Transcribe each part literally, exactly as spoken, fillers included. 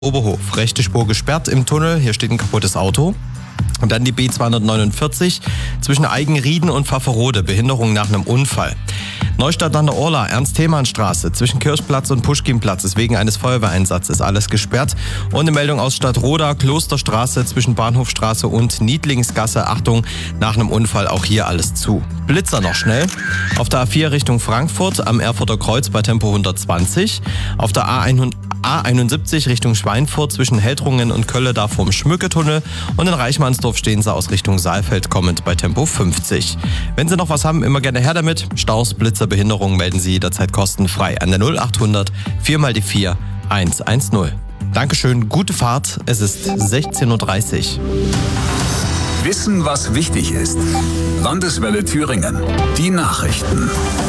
Oberhof, rechte Spur gesperrt im Tunnel, hier steht ein kaputtes Auto. Und dann die B zweihundertneunundvierzig zwischen Eigenrieden und Pfafferode, Behinderung nach einem Unfall. Neustadt an der Orla, Ernst-Thälmann-Straße, zwischen Kirchplatz und Puschkinplatz ist wegen eines Feuerwehreinsatzes alles gesperrt. Und eine Meldung aus Stadtroda, Klosterstraße zwischen Bahnhofstraße und Niedlingsgasse, Achtung, nach einem Unfall auch hier alles zu. Blitzer noch schnell. Auf der A vier Richtung Frankfurt am Erfurter Kreuz bei Tempo hundertzwanzig. Auf der A einundsiebzig Richtung Schweinfurt zwischen Heldrungen und Kölle da vorm Schmücketunnel. Und in Reichmannsdorf stehen sie aus Richtung Saalfeld kommend bei Tempo fünfzig. Wenn Sie noch was haben, immer gerne her damit. Staus, Blitzer, Behinderungen melden Sie jederzeit kostenfrei an der null achthundert vier mal die vier hundertzehn. Dankeschön, gute Fahrt. Es ist sechzehn Uhr dreißig. Wissen, was wichtig ist. Landeswelle Thüringen. Die Nachrichten.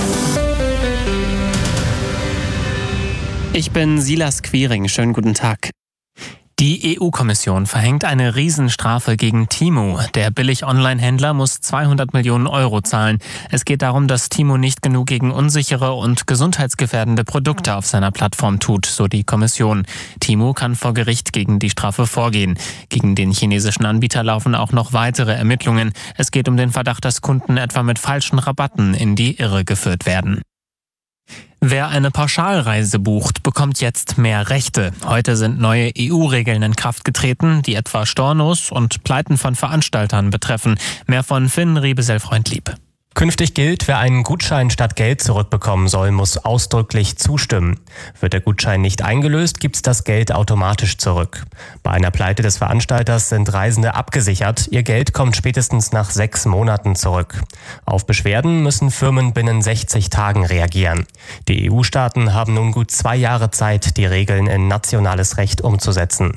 Ich bin Silas Quiring. Schönen guten Tag. Die E U-Kommission verhängt eine Riesenstrafe gegen Temu. Der Billig-Online-Händler muss zweihundert Millionen Euro zahlen. Es geht darum, dass Temu nicht genug gegen unsichere und gesundheitsgefährdende Produkte auf seiner Plattform tut, so die Kommission. Temu kann vor Gericht gegen die Strafe vorgehen. Gegen den chinesischen Anbieter laufen auch noch weitere Ermittlungen. Es geht um den Verdacht, dass Kunden etwa mit falschen Rabatten in die Irre geführt werden. Wer eine Pauschalreise bucht, bekommt jetzt mehr Rechte. Heute sind neue E U-Regeln in Kraft getreten, die etwa Stornos und Pleiten von Veranstaltern betreffen. Mehr von Finn Riebesell-Freundlieb. Künftig gilt, wer einen Gutschein statt Geld zurückbekommen soll, muss ausdrücklich zustimmen. Wird der Gutschein nicht eingelöst, gibt's das Geld automatisch zurück. Bei einer Pleite des Veranstalters sind Reisende abgesichert. Ihr Geld kommt spätestens nach sechs Monaten zurück. Auf Beschwerden müssen Firmen binnen sechzig Tagen reagieren. Die E U-Staaten haben nun gut zwei Jahre Zeit, die Regeln in nationales Recht umzusetzen.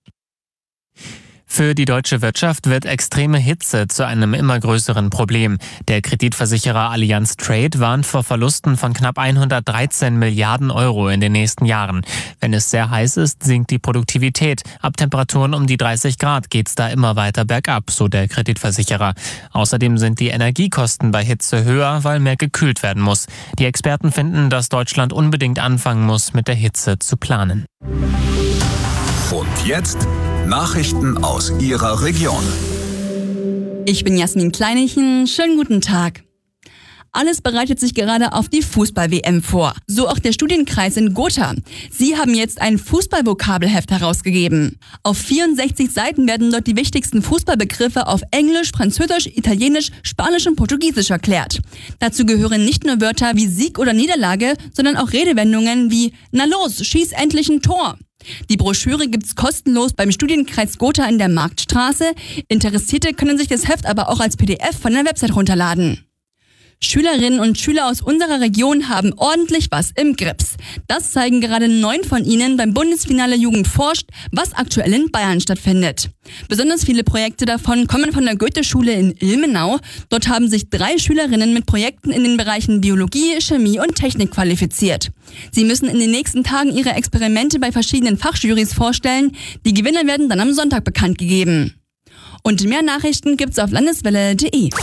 Für die deutsche Wirtschaft wird extreme Hitze zu einem immer größeren Problem. Der Kreditversicherer Allianz Trade warnt vor Verlusten von knapp hundertdreizehn Milliarden Euro in den nächsten Jahren. Wenn es sehr heiß ist, sinkt die Produktivität. Ab Temperaturen um die dreißig Grad geht's da immer weiter bergab, so der Kreditversicherer. Außerdem sind die Energiekosten bei Hitze höher, weil mehr gekühlt werden muss. Die Experten finden, dass Deutschland unbedingt anfangen muss, mit der Hitze zu planen. Und jetzt Nachrichten aus Ihrer Region. Ich bin Jasmin Kleinichen. Schönen guten Tag. Alles bereitet sich gerade auf die Fußball-W M vor. So auch der Studienkreis in Gotha. Sie haben jetzt ein Fußball-Vokabelheft herausgegeben. Auf vierundsechzig Seiten werden dort die wichtigsten Fußballbegriffe auf Englisch, Französisch, Italienisch, Spanisch und Portugiesisch erklärt. Dazu gehören nicht nur Wörter wie Sieg oder Niederlage, sondern auch Redewendungen wie „Na los, schieß endlich ein Tor“. Die Broschüre gibt's kostenlos beim Studienkreis Gotha in der Marktstraße. Interessierte können sich das Heft aber auch als P D F von der Website runterladen. Schülerinnen und Schüler aus unserer Region haben ordentlich was im Grips. Das zeigen gerade neun von ihnen beim Bundesfinale Jugend forscht, was aktuell in Bayern stattfindet. Besonders viele Projekte davon kommen von der Goethe-Schule in Ilmenau. Dort haben sich drei Schülerinnen mit Projekten in den Bereichen Biologie, Chemie und Technik qualifiziert. Sie müssen in den nächsten Tagen ihre Experimente bei verschiedenen Fachjurys vorstellen. Die Gewinner werden dann am Sonntag bekannt gegeben. Und mehr Nachrichten gibt's auf landeswelle punkt de.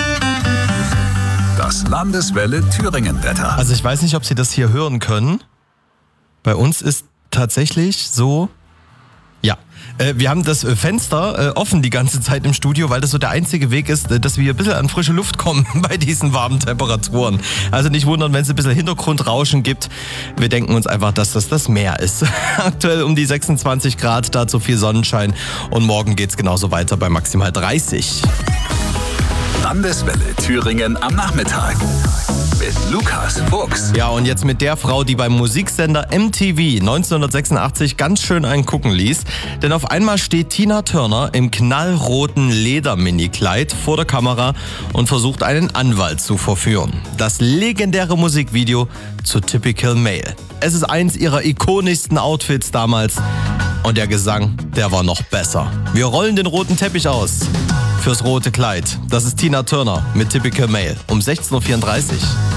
Das Landeswelle Thüringen-Wetter. Also ich weiß nicht, ob Sie das hier hören können. Bei uns ist tatsächlich so, ja, äh, wir haben das Fenster äh, offen die ganze Zeit im Studio, weil das so der einzige Weg ist, äh, dass wir ein bisschen an frische Luft kommen bei diesen warmen Temperaturen. Also nicht wundern, wenn es ein bisschen Hintergrundrauschen gibt. Wir denken uns einfach, dass das das Meer ist. Aktuell um die sechsundzwanzig Grad, dazu viel Sonnenschein und morgen geht's genauso weiter bei maximal dreißig. Landeswelle Thüringen am Nachmittag mit Lukas Fuchs. Ja, und jetzt mit der Frau, die beim Musiksender M T V neunzehnhundertsechsundachtzig ganz schön einen gucken ließ. Denn auf einmal steht Tina Turner im knallroten Leder-Mini-Kleid vor der Kamera und versucht, einen Anwalt zu verführen. Das legendäre Musikvideo zu Typical Male. Es ist eins ihrer ikonischsten Outfits damals. Und der Gesang, der war noch besser. Wir rollen den roten Teppich aus fürs rote Kleid. Das ist Tina Turner mit Typical Male um sechzehn Uhr vierunddreißig.